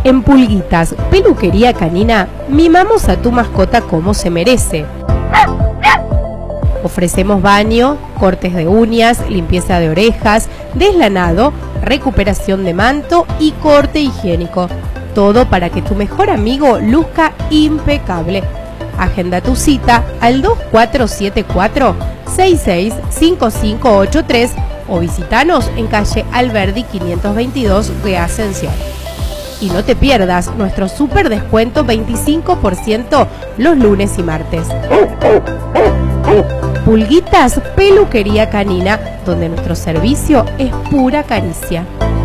En Pulguitas, peluquería canina, mimamos a tu mascota como se merece. Ofrecemos baño, cortes de uñas, limpieza de orejas, deslanado, recuperación de manto y corte higiénico. Todo para que tu mejor amigo luzca impecable. Agenda tu cita al 2474-665583 o visitanos en calle Alberdi 522 de Ascensión. Y no te pierdas nuestro super descuento 25% los lunes y martes. Pulguitas, peluquería canina, donde nuestro servicio es pura caricia.